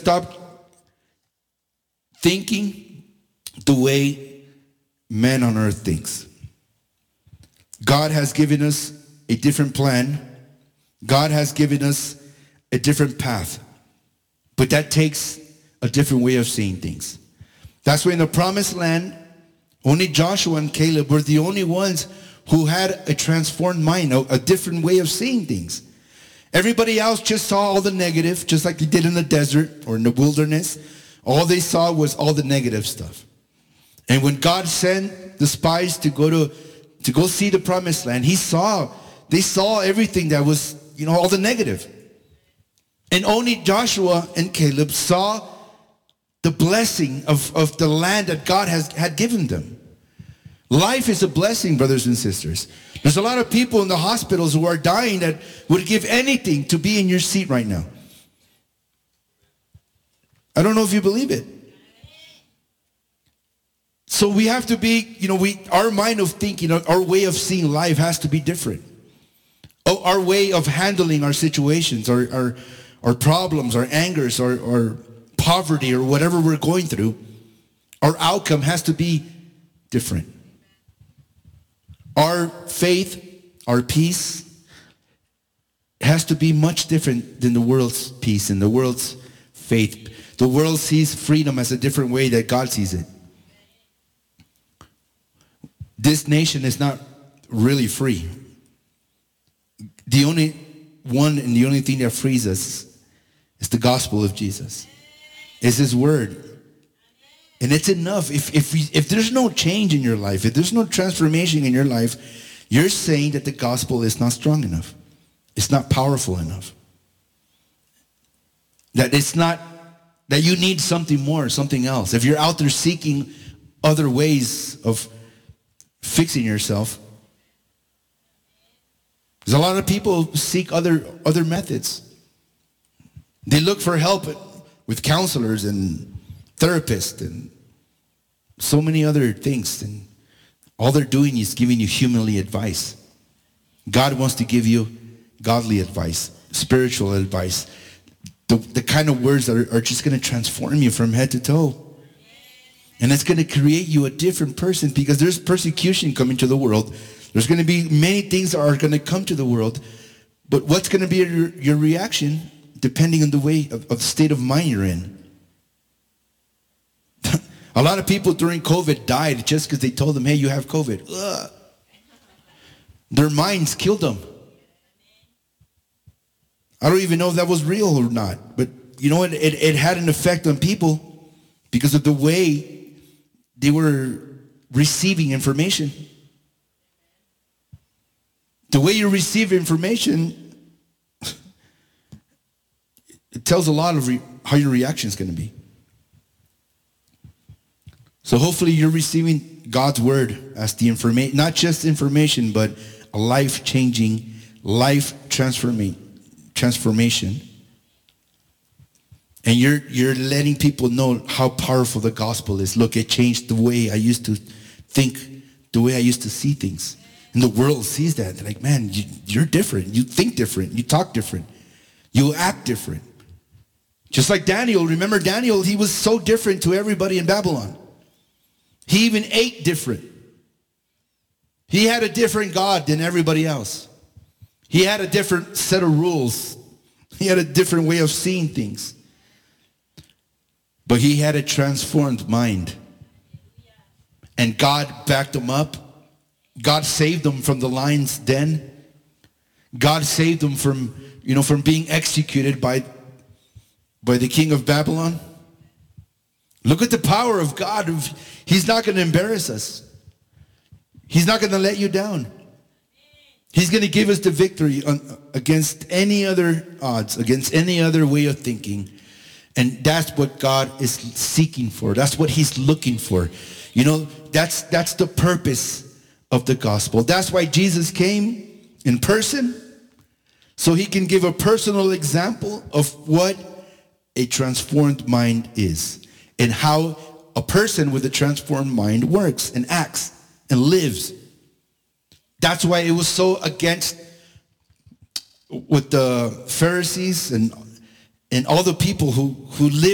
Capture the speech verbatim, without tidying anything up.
stop thinking the way man on earth thinks. God has given us a different plan. God has given us a different path. But that takes a different way of seeing things. That's why in the promised land, only Joshua and Caleb were the only ones who had a transformed mind, a, a different way of seeing things. Everybody else just saw all the negative, just like they did in the desert or in the wilderness. All they saw was all the negative stuff. And when God sent the spies to go to, to go see the promised land, he saw, they saw everything that was, you know, all the negative. And only Joshua and Caleb saw the blessing of, of the land that God has had given them. Life is a blessing, brothers and sisters. There's a lot of people in the hospitals who are dying that would give anything to be in your seat right now. I don't know if you believe it. So we have to be, you know, we our mind of thinking, our way of seeing life has to be different. Our way of handling our situations, our our, our problems, our angers, our, our poverty, or whatever we're going through, our outcome has to be different. Our faith, our peace, has to be much different than the world's peace and the world's faith. The world sees freedom as a different way that God sees it. This nation is not really free. The only one and the only thing that frees us is the gospel of Jesus. It's his word. And it's enough. If if we, if there's no change in your life, if there's no transformation in your life, you're saying that the gospel is not strong enough. It's not powerful enough. That it's not, that you need something more, something else. If you're out there seeking other ways of fixing yourself, because a lot of people seek other other methods. They look for help with counselors and therapists and so many other things, and all they're doing is giving you humanly advice. God wants to give you godly advice, spiritual advice, the, the kind of words that are, are just going to transform you from head to toe. And it's going to create you a different person, because there's persecution coming to the world. There's going to be many things that are going to come to the world. But what's going to be your, your reaction depending on the way of, of the state of mind you're in? A lot of people during COVID died just because they told them, hey, you have COVID. Ugh. Their minds killed them. I don't even know if that was real or not. But you know what? It, it had an effect on people because of the way they were receiving information. The way you receive information, it tells a lot of re- how your reaction is going to be. So hopefully you're receiving God's word as the information, not just information, but a life-changing, life-transforming transformation. And you're you're letting people know how powerful the gospel is. Look, it changed the way I used to think, the way I used to see things. And the world sees that. They're like, man, you, you're different. You think different. You talk different. You act different. Just like Daniel. Remember Daniel? He was so different to everybody in Babylon. He even ate different. He had a different God than everybody else. He had a different set of rules. He had a different way of seeing things. But he had a transformed mind. And God backed him up. God saved him from the lion's den. God saved him from, you know, from being executed by, by the king of Babylon. Look at the power of God. He's not going to embarrass us. He's not going to let you down. He's going to give us the victory on, against any other odds, against any other way of thinking. And that's what God is seeking for. That's what he's looking for. You know, that's that's the purpose of the gospel. That's why Jesus came in person, so he can give a personal example of what a transformed mind is and how a person with a transformed mind works and acts and lives. That's why it was so against with the Pharisees and and all the people who, who lived